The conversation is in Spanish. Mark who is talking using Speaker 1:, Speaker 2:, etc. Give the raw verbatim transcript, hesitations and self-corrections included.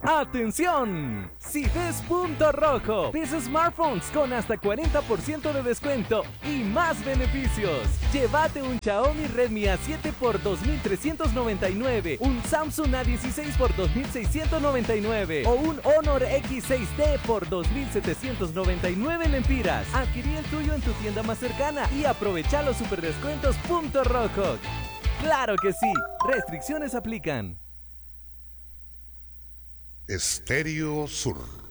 Speaker 1: ¡Atención! Si ves Punto Rojo, ves smartphones con hasta cuarenta por ciento de descuento y más beneficios. Llévate un Xiaomi Redmi A siete por dos mil trescientos noventa y nueve, un Samsung A dieciséis por dos mil seiscientos noventa y nueve o un Honor X seis T por dos mil setecientos noventa y nueve lempiras. Adquirí el tuyo en tu tienda más cercana y aprovecha los super descuentos Punto Rojo. ¡Claro que sí! Restricciones aplican.
Speaker 2: Estéreo Sur.